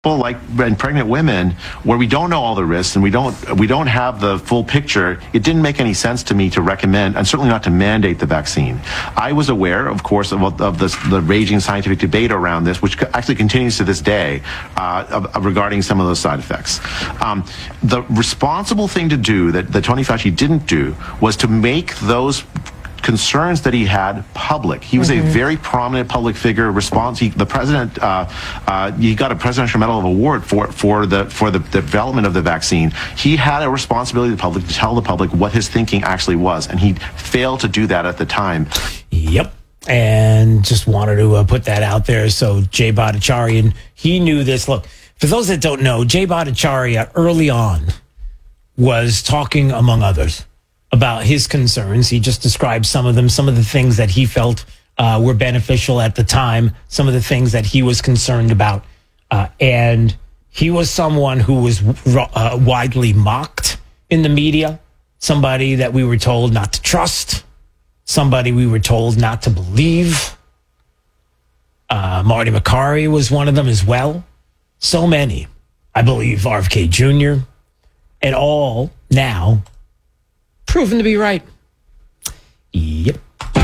like and pregnant women, where we don't know all the risks and we don't have the full picture, it didn't make any sense to me to recommend, and certainly not to mandate, the vaccine. I was aware, of course, of the raging scientific debate around this, which actually continues to this day, regarding some of those side effects. The responsible thing to do that Tony Fauci didn't do was to make those concerns that he had public. He was a very prominent public figure. The president, he got a Presidential Medal Award for the development of the vaccine. He had a responsibility to the public to tell the public what his thinking actually was, and he failed to do that at the time. Yep. And just wanted to put that out there. So Jay Bhattacharya, he knew this. Look, for those that don't know, Jay Bhattacharya early on was talking, among others, about his concerns. He just described some of them, some of the things that he felt were beneficial at the time, some of the things that he was concerned about. And he was someone who was widely mocked in the media, somebody that we were told not to trust, somebody we were told not to believe. Marty Makary was one of them as well. So many. I believe RFK Jr. and all now proven to be right. Yep.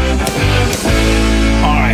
All right.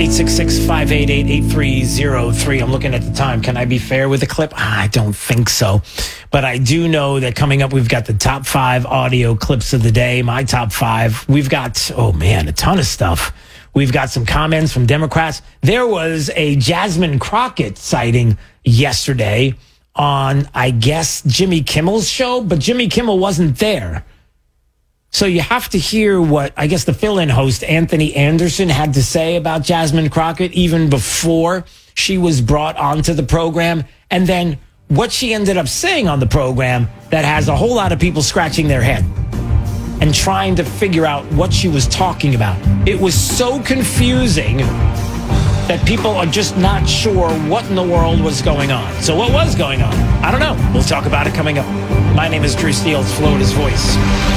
866-588-8303. I'm looking at the time. Can I be fair with the clip? I don't think so. But I do know that coming up, we've got the top 5 audio clips of the day. My top 5. We've got, a ton of stuff. We've got some comments from Democrats. There was a Jasmine Crockett sighting yesterday on, I guess, Jimmy Kimmel's show, but Jimmy Kimmel wasn't there. So you have to hear what, I guess, the fill-in host, Anthony Anderson, had to say about Jasmine Crockett even before she was brought onto the program. And then what she ended up saying on the program that has a whole lot of people scratching their head and trying to figure out what she was talking about. It was so confusing that people are just not sure what in the world was going on. So what was going on? I don't know. We'll talk about it coming up. My name is Drew Steele. It's Florida's Voice.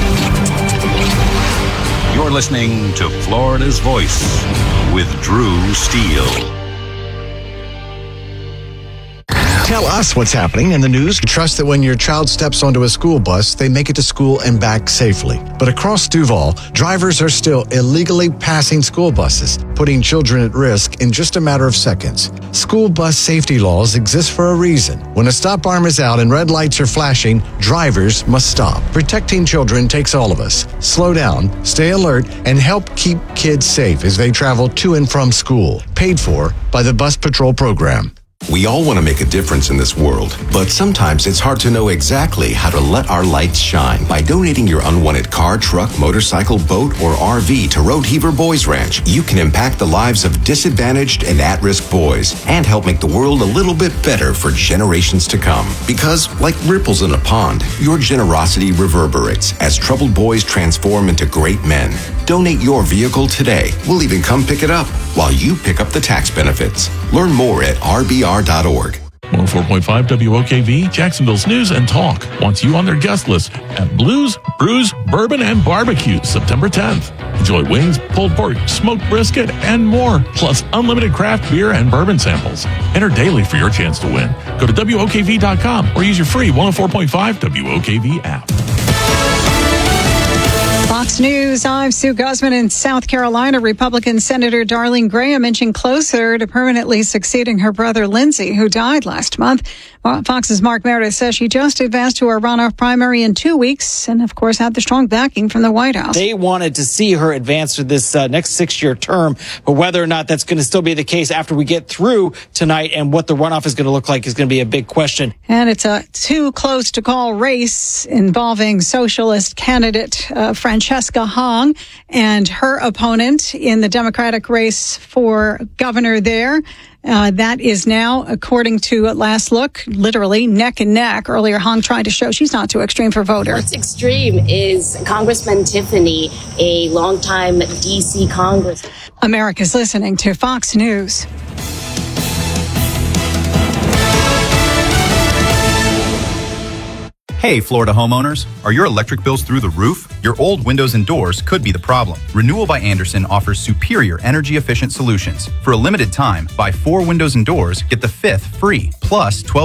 You're listening to Florida's Voice with Drew Steele. Tell us what's happening in the news. Trust that when your child steps onto a school bus, they make it to school and back safely. But across Duval, drivers are still illegally passing school buses, putting children at risk in just a matter of seconds. School bus safety laws exist for a reason. When a stop arm is out and red lights are flashing, drivers must stop. Protecting children takes all of us. Slow down, stay alert, and help keep kids safe as they travel to and from school. Paid for by the Bus Patrol Program. We all want to make a difference in this world, but sometimes it's hard to know exactly how to let our lights shine. By donating your unwanted car, truck, motorcycle, boat, or RV to Road Heaver Boys Ranch, you can impact the lives of disadvantaged and at-risk boys and help make the world a little bit better for generations to come. Because, like ripples in a pond, your generosity reverberates as troubled boys transform into great men. Donate your vehicle today. We'll even come pick it up while you pick up the tax benefits. Learn more at rbr.org. 104.5 WOKV, Jacksonville's News and Talk, wants you on their guest list at Blues, Brews, Bourbon, and Barbecue, September 10th. Enjoy wings, pulled pork, smoked brisket, and more, plus unlimited craft beer and bourbon samples. Enter daily for your chance to win. Go to WOKV.com or use your free 104.5 WOKV app. Fox News, I'm Sue Guzman. In South Carolina, Republican Senator Darlene Graham inching closer to permanently succeeding her brother Lindsey, who died last month. Fox's Mark Meredith says she just advanced to a runoff primary in 2 weeks and, of course, had the strong backing from the White House. They wanted to see her advance to this next 6-year term, but whether or not that's going to still be the case after we get through tonight and what the runoff is going to look like is going to be a big question. And it's a too close to call race involving socialist candidate Francesca Hong and her opponent in the Democratic race for governor there. That is now, according to Last Look, literally neck and neck. Earlier, Hong tried to show she's not too extreme for voters. What's extreme is Congressman Tiffany, a longtime D.C. Congressman. America's listening to Fox News. Hey, Florida homeowners. Are your electric bills through the roof? Your old windows and doors could be the problem. Renewal by Andersen offers superior energy-efficient solutions. For a limited time, buy 4 windows and doors, get the 5th free, plus 12